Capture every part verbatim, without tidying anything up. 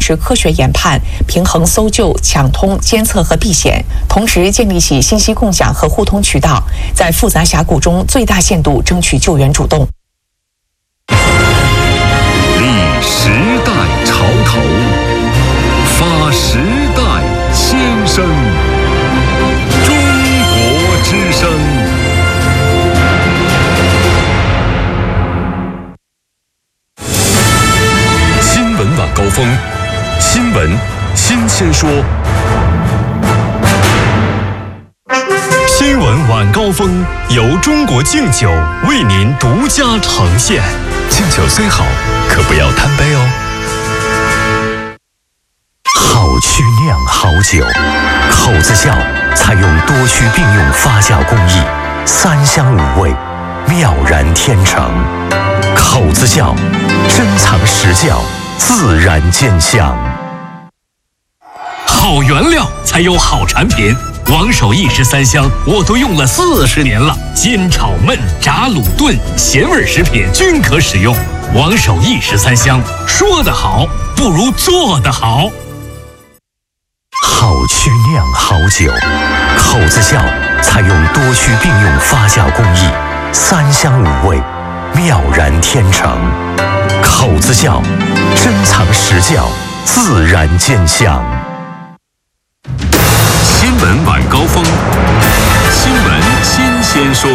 持科学研判，平衡搜救、抢通、监测和避险，同时建立起信息共享和互通渠道，在复杂峡谷中最大限度争取救援主动。 立时代潮头，发时代先声。中国之声。新闻晚高峰，新闻新鲜说。新闻晚高峰由中国敬酒为您独家呈现。敬酒虽好，可不要贪杯哦。 好曲酿好酒，口子窖采用多区并用发酵工艺，三香五味，妙然天成。口子窖珍藏实窖，自然见香。 好原料才有好产品。王守义十三香我都用了四十年了，煎炒焖炸卤炖咸味食品均可使用。王守义十三香，说得好不如做得好。 好曲酿好酒，口子窖采用多区并用发酵工艺，三香五味，妙然天成。口子窖珍藏实窖，自然见香。 新闻晚高峰，新闻新鲜说。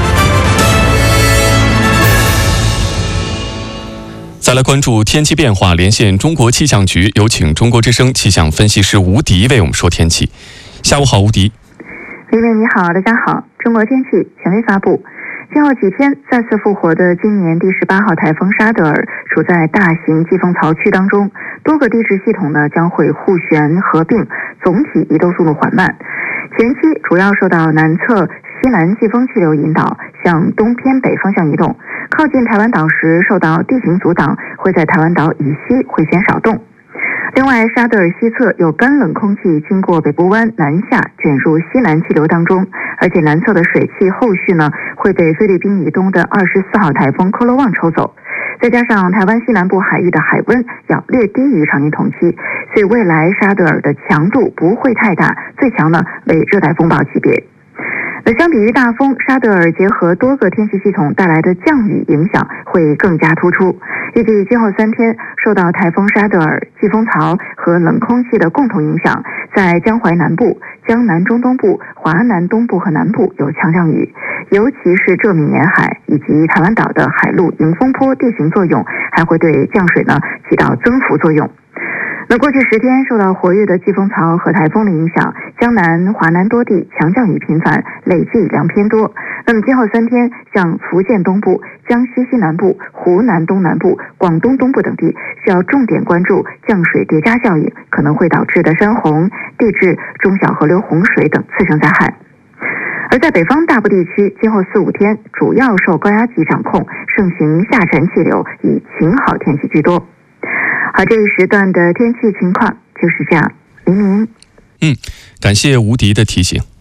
再来关注天气变化，连线中国气象局，有请中国之声气象分析师吴迪为我们说天气。下午好，吴迪。 李伟你好，大家好。中国天气权威发布，今后几天再次复活的今年第十八号台风沙德尔处在大型季风槽区当中，多个地质系统呢将会互旋合并，总体移动速度缓慢。前期主要受到南侧西南季风气流引导，向东偏北方向移动，靠近台湾岛时受到地形阻挡，会在台湾岛以西会先少动。另外，沙德尔西侧有干冷空气经过北部湾南下卷入西南气流当中，而且南侧的水汽后续呢会被菲律宾以东的二十四号台风科罗旺抽走，再加上台湾西南部海域的海温要略低于常年同期，所以未来沙德尔的强度不会太大，最强呢为热带风暴级别。而相比于大风，沙德尔结合多个天气系统带来的降雨影响会更加突出。预计今后三天，受到台风沙德尔、季风槽和冷空气的共同影响，在江淮南部、江南中东部、华南东部和南部有强降雨，尤其是浙闽沿海以及台湾岛的海陆迎风坡地形作用，还会对降水呢起到增幅作用。那过去十天受到活跃的季风槽和台风的影响，江南、华南多地强降雨频繁，累计雨量偏多。那么今后三天，像福建东部、江西西南部、湖南东南部、广东东部等地需要重点关注降水叠加效应可能会导致的山洪、地质、中小河流洪水等次生灾害。而在北方大部地区，今后四五天主要受高压脊掌控，盛行下沉气流，以晴好天气居多。好，这一时段的天气情况就是这样。黎明， 嗯，感谢吴迪的提醒。